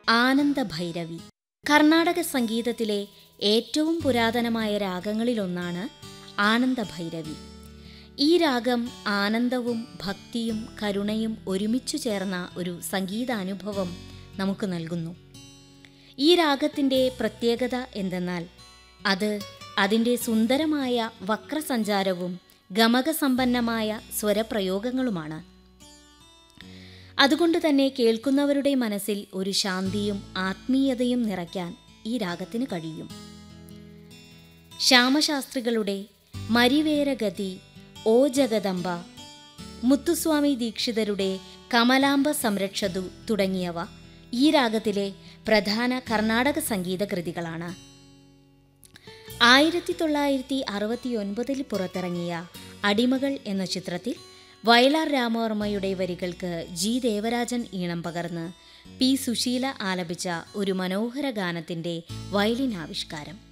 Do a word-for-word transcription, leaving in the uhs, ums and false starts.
ആനന്ദഭൈരവി. കർണാടക സംഗീതത്തിലെ ഏറ്റവും പുരാതനമായ രാഗങ്ങളിലൊന്നാണ് ആനന്ദഭൈരവി. ഈ രാഗം ആനന്ദവും ഭക്തിയും കരുണയും ഒരുമിച്ചു ചേർന്ന ഒരു സംഗീതാനുഭവം നമുക്ക് നൽകുന്നു. ഈ രാഗത്തിൻ്റെ പ്രത്യേകത എന്തെന്നാൽ അത് അതിൻ്റെ സുന്ദരമായ വക്രസഞ്ചാരവും ഗമകസമ്പന്നമായ സ്വരപ്രയോഗങ്ങളുമാണ്. അതുകൊണ്ട് തന്നെ കേൾക്കുന്നവരുടെ മനസ്സിൽ ഒരു ശാന്തിയും ആത്മീയതയും നിറയ്ക്കാൻ ഈ രാഗത്തിന് കഴിയും. ശ്യാമശാസ്ത്രികളുടെ മരിവേരഗതി, ഓ ജഗദംബ, മുത്തുസ്വാമി ദീക്ഷിതരുടെ കമലാംബ സംരക്ഷതു തുടങ്ങിയവ ഈ രാഗത്തിലെ പ്രധാന കർണാടക സംഗീത കൃതികളാണ്. ആയിരത്തി തൊള്ളായിരത്തി അറുപത്തി ഒൻപതിൽ പുറത്തിറങ്ങിയ അടിമകൾ എന്ന ചിത്രത്തിൽ വയലാർ രാമവർമ്മയുടെ വരികൾക്ക് ജി ദേവരാജൻ ഈണം പകർന്ന് പി സുശീല ആലപിച്ച ഒരു മനോഹര ഗാനത്തിൻ്റെ വയലിൻ ആവിഷ്കാരം.